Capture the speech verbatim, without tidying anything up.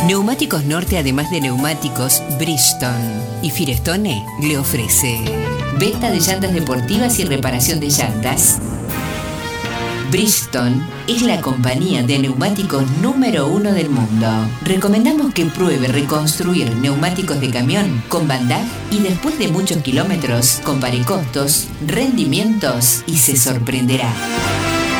Neumáticos Norte, además de neumáticos, Bridgestone y Firestone le ofrece venta de llantas deportivas y reparación de llantas. Bridgestone es la compañía de neumáticos número uno del mundo. Recomendamos que pruebe reconstruir neumáticos de camión con Van Dag y después de muchos kilómetros compare costos, rendimientos y se sorprenderá.